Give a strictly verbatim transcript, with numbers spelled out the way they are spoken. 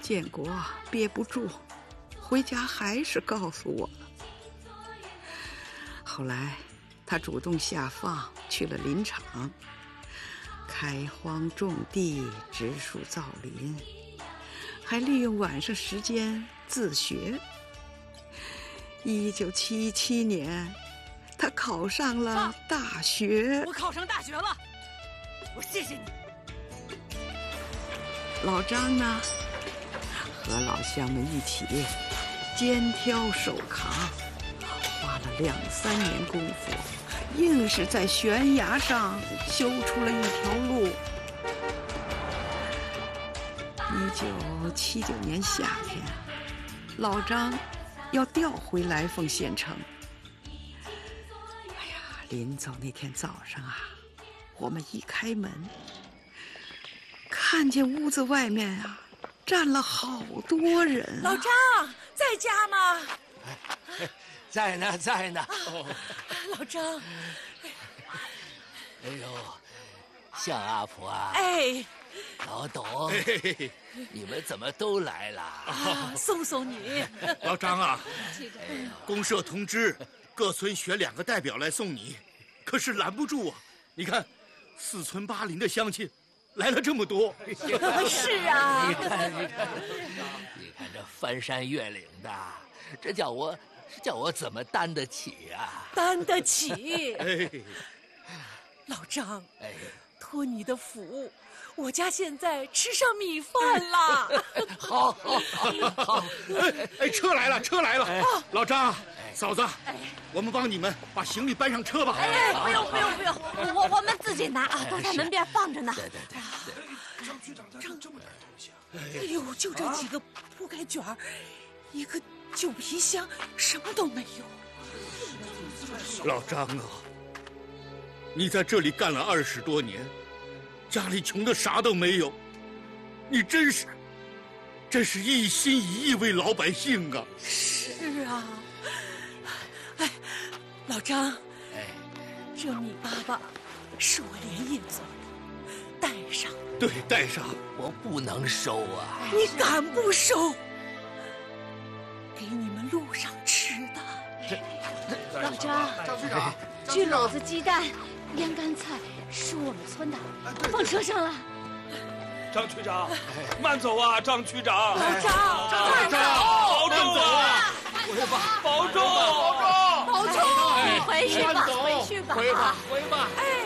建国憋不住，回家还是告诉我了。后来他主动下放去了林场，开荒种地，植树造林，还利用晚上时间自学。一九七七年，他考上了大学。 我考上大学了，我谢谢你。 老张呢，和老乡们一起肩挑手扛，花了两三年功夫，硬是在悬崖上修出了一条路。一九七九年夏天，老张要调回来凤县城。哎呀，临走那天早上啊，我们一开门，看见屋子外面啊站了好多人、啊。 老张在家吗？ 哎，在呢，在呢。 哦，老张， 哎呦，向阿婆啊！ 哎， 老董，哎、你们怎么都来了？ 啊，送送你。 老张啊，公社通知各村选两个代表来送你，可是拦不住啊！你看，四村八邻的乡亲来了这么多。 是啊， 你看，你看，你看这翻山越岭的，这叫我，这叫我怎么担得起啊？ 担得起。 哎， 老张， 哎， 托你的福，我家现在吃上米饭了。 好，好，好，好！ 哎哎，车来了，车来了！ 哎、 老张，嫂子，哎、我们帮你们把行李搬上车吧。 哎，不用，不用，不用，我我们自己拿啊，都在门边放着呢。 对对对。 张局长带了这么点东西啊！ 哎呦，就这几个铺盖卷儿，一个旧皮箱，什么都没有。 老张啊，你在这里干了二十多年，家里穷的啥都没有，你真是，真是一心一意为老百姓啊！ 是啊，哎，老张， 哎， 这米粑粑是我连夜做的，带上。 对，带上。 我不能收啊！ 你敢不收？给你们路上吃的。 老张， 张局长， 锯篓子鸡蛋、腌干菜是我们村的，放车上了。 张区长，慢走啊，张区长。 老张， 张长， 保重啊！ 回吧， 保重， 保重， 保重，回去吧， 慢走， 回去吧， 回吧，回吧。 哎。